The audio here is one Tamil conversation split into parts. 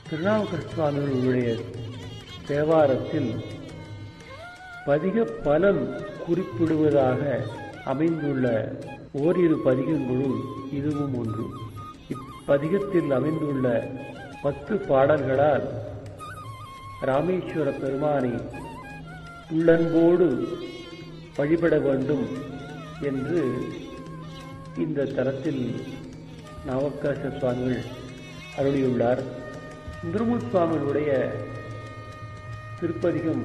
திருநாவுக்கரசு சுவாமிகளுடைய தேவாரத்தில் பதிக பலன் குறிப்பிடுவதாக அமைந்துள்ள ஓரிரு பதிகங்களுள் இதுவும் ஒன்று. இப்பதிகத்தில் அமைந்துள்ள 10 பாடல்களால் ராமேஸ்வர பெருமானை உள்ளன்போடு வழிபட வேண்டும் என்று இந்த தலத்தில் நாவுக்கரச சுவாமிகள் அருளியுள்ளார். சுந்தரமூர்த்தி சுவாமிகளுடைய திருப்பதிகம்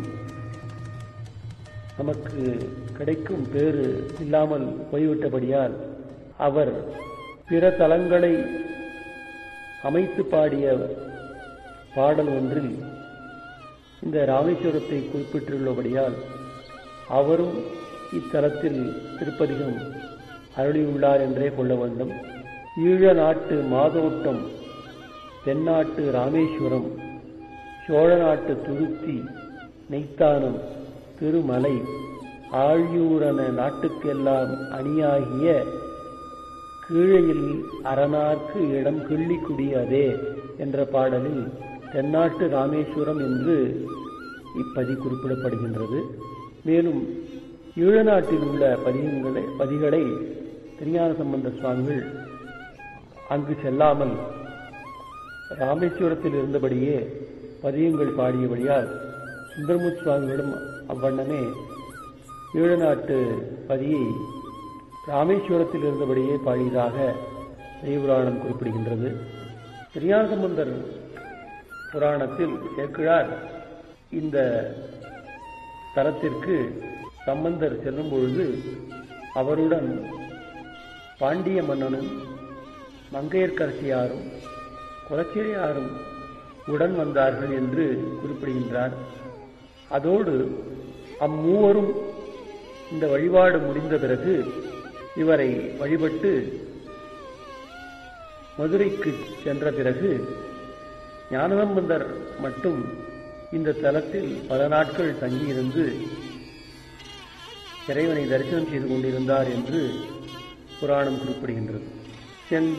நமக்கு கிடைக்கும் பேறு இல்லாமல் போய்விட்டபடியால் அவர் பிற தலங்களை அமைத்து பாடிய பாடல் ஒன்றில் இந்த ராமேஸ்வரத்தை குறிப்பிட்டுள்ளபடியால் அவரும் இத்தலத்தில் திருப்பதிகம் அருளியுள்ளார் என்றே கொள்ள வேண்டும். ஈழ நாட்டு மாதோட்டம், தென்னாட்டு ராமேஸ்வரம், சோழ நாட்டு துருத்தி, நெய்த்தானம், திருமலை, ஆழியூரன நாட்டுக்கெல்லாம் அணியாகிய கீழையில் அரணார்க்கு இடம் கிள்ளிக்குடி அதே என்ற பாடலில் தென்னாட்டு ராமேஸ்வரம் என்று இப்பதி குறிப்பிடப்படுகின்றது. மேலும் ஈழ நாட்டில் உள்ள பதிகளை திருஞான சம்பந்த சுவாமிகள் அங்கு செல்லாமல் ராமேஸ்வரத்தில் இருந்தபடியே பதியங்கள் பாடியபடியால் சுந்தரமூர்த்தி சுவாமிகளும் அவ்வண்ணமே ஈழ நாட்டு பதியை ராமேஸ்வரத்தில் இருந்தபடியே பாடியதாக பெரியபுராணம் குறிப்பிடுகின்றது. திருஞான சம்பந்தர் புராணத்தில் சேக்கிழார் இந்த தலத்திற்கு சம்பந்தர் செல்லும் பொழுது அவருடன் பாண்டிய மன்னனும் மங்கையர்க்கரசியாரும் குலச்சிறையாரும் உடன் வந்தார்கள் என்று குறிப்பிடுகின்றார். அதோடு அம்மூவரும் இந்த வழிபாடு முடிந்த பிறகு இவரை வழிபட்டு மதுரைக்கு சென்ற பிறகு ஞானசம்பந்தர் மட்டும் இந்த தலத்தில் பல நாட்கள் தங்கியிருந்து இறைவனை தரிசனம் செய்து கொண்டிருந்தார் என்று புராணம் குறிப்பிடுகின்றது.